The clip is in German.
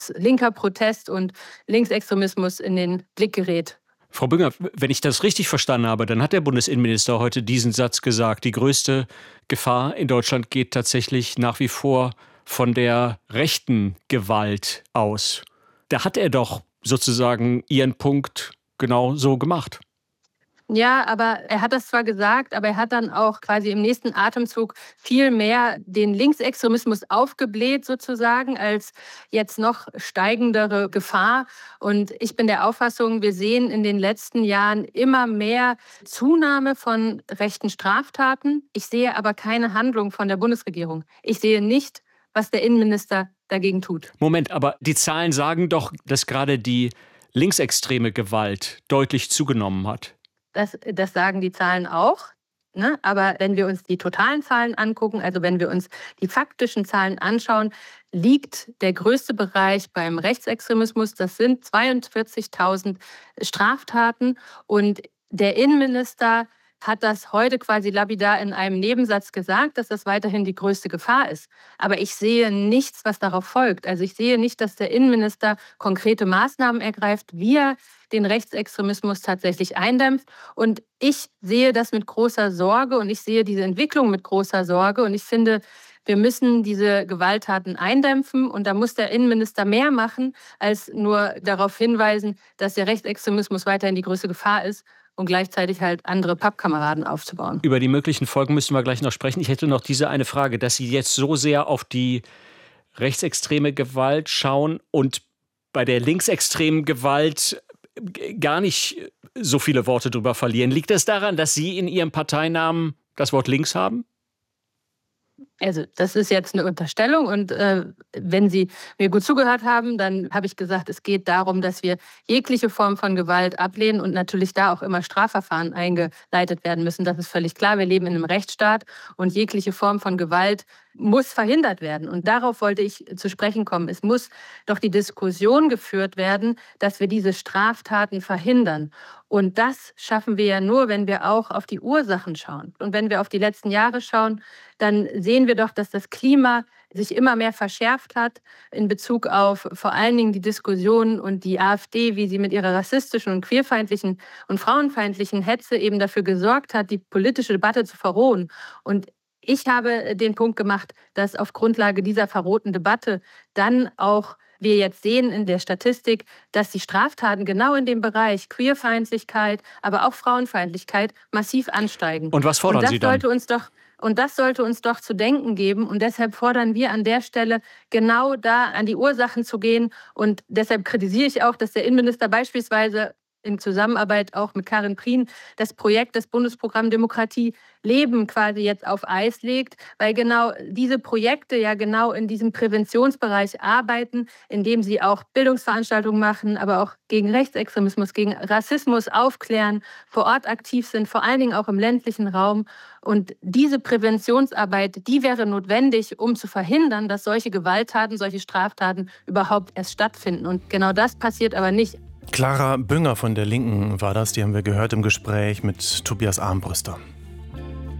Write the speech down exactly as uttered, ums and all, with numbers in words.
linker Protest und Linksextremismus in den Blick gerät. Frau Bünger, wenn ich das richtig verstanden habe, dann hat der Bundesinnenminister heute diesen Satz gesagt: Die größte Gefahr in Deutschland geht tatsächlich nach wie vor von der rechten Gewalt aus. Da hat er doch sozusagen Ihren Punkt genau so gemacht. Ja, aber er hat das zwar gesagt, aber er hat dann auch quasi im nächsten Atemzug viel mehr den Linksextremismus aufgebläht sozusagen als jetzt noch steigendere Gefahr. Und ich bin der Auffassung, wir sehen in den letzten Jahren immer mehr Zunahme von rechten Straftaten. Ich sehe aber keine Handlung von der Bundesregierung. Ich sehe nicht, was der Innenminister dagegen tut. Moment, aber die Zahlen sagen doch, dass gerade die linksextreme Gewalt deutlich zugenommen hat. Das, das sagen die Zahlen auch. Ne? Aber wenn wir uns die totalen Zahlen angucken, also wenn wir uns die faktischen Zahlen anschauen, liegt der größte Bereich beim Rechtsextremismus. Das sind zweiundvierzigtausend Straftaten. Und der Innenminister hat das heute quasi lapidar in einem Nebensatz gesagt, dass das weiterhin die größte Gefahr ist. Aber ich sehe nichts, was darauf folgt. Also ich sehe nicht, dass der Innenminister konkrete Maßnahmen ergreift, wie er den Rechtsextremismus tatsächlich eindämpft. Und ich sehe das mit großer Sorge und ich sehe diese Entwicklung mit großer Sorge. Und ich finde, wir müssen diese Gewalttaten eindämpfen. Und da muss der Innenminister mehr machen, als nur darauf hinweisen, dass der Rechtsextremismus weiterhin die größte Gefahr ist und gleichzeitig halt andere Pappkameraden aufzubauen. Über die möglichen Folgen müssen wir gleich noch sprechen. Ich hätte noch diese eine Frage, dass Sie jetzt so sehr auf die rechtsextreme Gewalt schauen und bei der linksextremen Gewalt gar nicht so viele Worte drüber verlieren. Liegt das daran, dass Sie in Ihrem Parteinamen das Wort links haben? Also das ist jetzt eine Unterstellung und äh, wenn Sie mir gut zugehört haben, dann habe ich gesagt, es geht darum, dass wir jegliche Form von Gewalt ablehnen und natürlich da auch immer Strafverfahren eingeleitet werden müssen. Das ist völlig klar. Wir leben in einem Rechtsstaat und jegliche Form von Gewalt muss verhindert werden. Und darauf wollte ich zu sprechen kommen. Es muss doch die Diskussion geführt werden, dass wir diese Straftaten verhindern. Und das schaffen wir ja nur, wenn wir auch auf die Ursachen schauen. Und wenn wir auf die letzten Jahre schauen, dann sehen wir doch, dass das Klima sich immer mehr verschärft hat in Bezug auf vor allen Dingen die Diskussion und die AfD, wie sie mit ihrer rassistischen und queerfeindlichen und frauenfeindlichen Hetze eben dafür gesorgt hat, die politische Debatte zu verrohen. Und ich habe den Punkt gemacht, dass auf Grundlage dieser verrohten Debatte dann auch wir jetzt sehen in der Statistik, dass die Straftaten genau in dem Bereich Queerfeindlichkeit, aber auch Frauenfeindlichkeit massiv ansteigen. Und was fordern und das Sie dann? Sollte uns doch, und das sollte uns doch zu denken geben. Und deshalb fordern wir an der Stelle, genau da an die Ursachen zu gehen. Und deshalb kritisiere ich auch, dass der Innenminister beispielsweise in Zusammenarbeit auch mit Karin Prien das Projekt, das Bundesprogramm Demokratie Leben quasi jetzt auf Eis legt, weil genau diese Projekte ja genau in diesem Präventionsbereich arbeiten, indem sie auch Bildungsveranstaltungen machen, aber auch gegen Rechtsextremismus, gegen Rassismus aufklären, vor Ort aktiv sind, vor allen Dingen auch im ländlichen Raum. Und diese Präventionsarbeit, die wäre notwendig, um zu verhindern, dass solche Gewalttaten, solche Straftaten überhaupt erst stattfinden. Und genau das passiert aber nicht. Clara Bünger von der Linken war das, die haben wir gehört im Gespräch mit Tobias Armbruster.